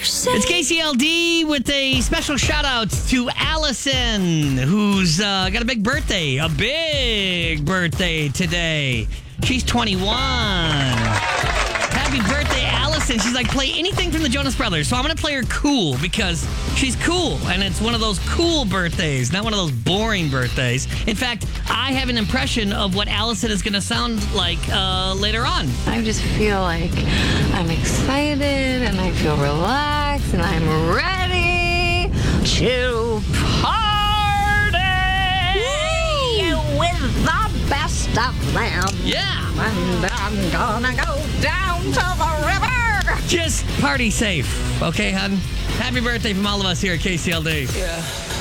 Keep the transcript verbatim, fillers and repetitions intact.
It's K C L D with a special shout out to Allison, who's uh, got a big birthday, a big birthday today. She's twenty-one. Happy birthday, Allison. She's like, play anything from the Jonas Brothers. So I'm going to play her cool because she's cool. And it's one of those cool birthdays, not one of those boring birthdays. In fact, I have an impression of what Allison is going to sound like uh, later on. I just feel like I'm excited and I feel relaxed and I'm ready to party with the best of them. Yeah. And I'm gonna go down to the river. Just party safe. Okay, hon? Happy birthday from all of us here at K C L D. Yeah.